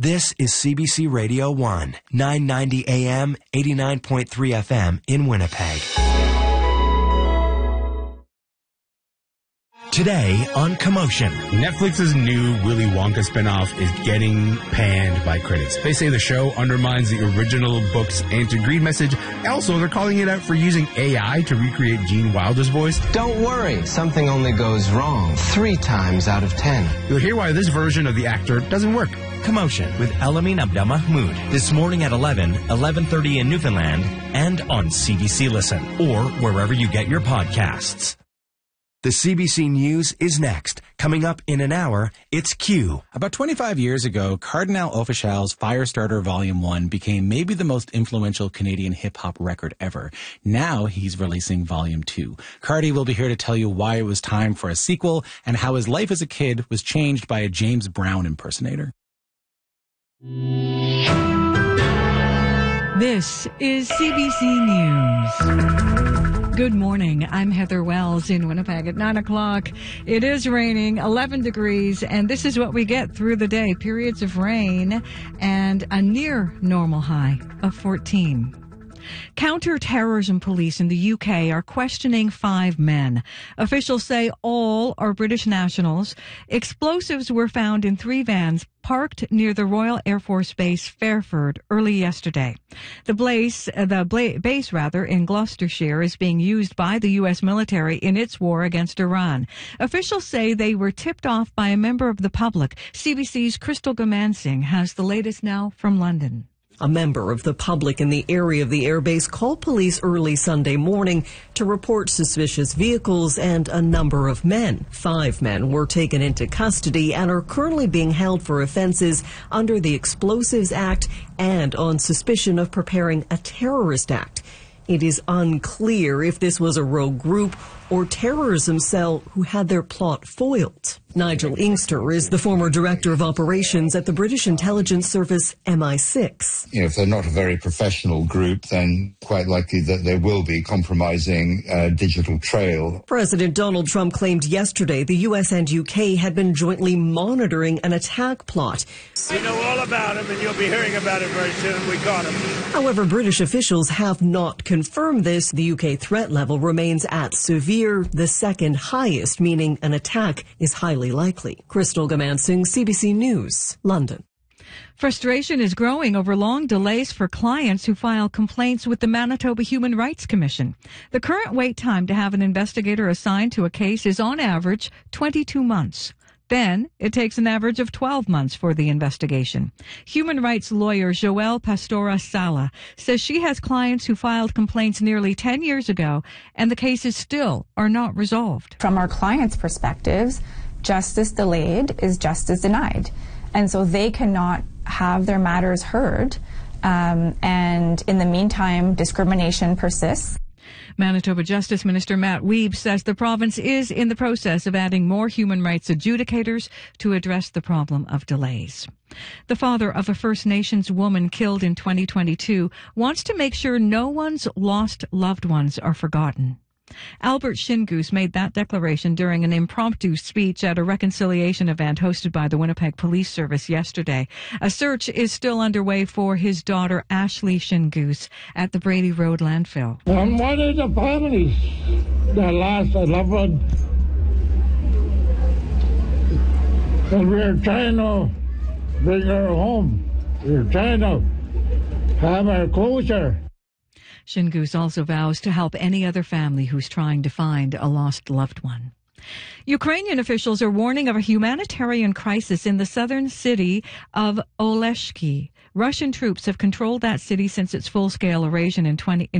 This is CBC Radio 1, 990 AM, 89.3 FM in Winnipeg. Today on Commotion. Netflix's new Willy Wonka spinoff is getting panned by critics. They say the show undermines the original book's anti-greed message. Also, they're calling it out for using AI to recreate Gene Wilder's voice. Don't worry, something only goes wrong 3 times out of 10. You'll hear why this version of the actor doesn't work. Commotion with Elamin Abdelmahmoud. This morning at 11:30 in Newfoundland, and on CBC Listen, or wherever you get your podcasts. The CBC News is next. Coming up in an hour, it's Q. About 25 years ago, Cardinal Offishal's Firestarter Volume 1 became maybe the most influential Canadian hip-hop record ever. Now he's releasing Volume 2. Cardi will be here to tell you why it was time for a sequel and how his life as a kid was changed by a James Brown impersonator. This is CBC News. Good morning. I'm Heather Wells in Winnipeg at 9 o'clock. It is raining, 11 degrees, and this is what we get through the day. Periods of rain and a near normal high of 14. Counter-terrorism police in the UK are questioning 5 men. Officials say all are British nationals. Explosives were found in 3 vans parked near the Royal Air Force Base Fairford early yesterday. The base in Gloucestershire is being used by the U.S. military in its war against Iran. Officials say they were tipped off by a member of the public. CBC's Crystal Gamansing has the latest now from London. A member of the public in the area of the airbase called police early Sunday morning to report suspicious vehicles and a number of men. 5 men were taken into custody and are currently being held for offenses under the Explosives Act and on suspicion of preparing a terrorist act. It is unclear if this was a rogue group or terrorism cell who had their plot foiled. Nigel Inkster is the former director of operations at the British intelligence service MI6. If they're not a very professional group, then quite likely that there will be compromising digital trail. President Donald Trump claimed yesterday the US and UK had been jointly monitoring an attack plot. We know all about him, and you'll be hearing about it very soon. We caught him. However, British officials have not confirmed this. The UK threat level remains at severe, the second highest, meaning an attack is highly likely. Crystal Gamansing, CBC News, London. Frustration is growing over long delays for clients who file complaints with the Manitoba Human Rights Commission. The current wait time to have an investigator assigned to a case is on average 22 months. Then it takes an average of 12 months for the investigation. Human rights lawyer Joelle Pastora Sala says she has clients who filed complaints nearly 10 years ago and the cases still are not resolved. From our clients' perspectives, justice delayed is justice denied. And so they cannot have their matters heard. And in the meantime, discrimination persists. Manitoba Justice Minister Matt Wiebe says the province is in the process of adding more human rights adjudicators to address the problem of delays. The father of a First Nations woman killed in 2022 wants to make sure no one's lost loved ones are forgotten. Albert Shingoose made that declaration during an impromptu speech at a reconciliation event hosted by the Winnipeg Police Service yesterday. A search is still underway for his daughter, Ashley Shingoose, at the Brady Road landfill. I'm one of the families that lost a loved one. And we're trying to bring her home. We're trying to have her closure. Shingoose also vows to help any other family who's trying to find a lost loved one. Ukrainian officials are warning of a humanitarian crisis in the southern city of Oleshki. Russian troops have controlled that city since its full-scale invasion in